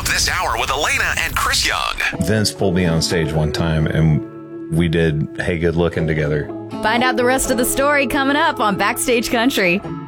This hour with Elena and Chris Young. Vince pulled me on stage one time and we did Hey Good Looking together. Find out the rest of the story coming up on Backstage Country.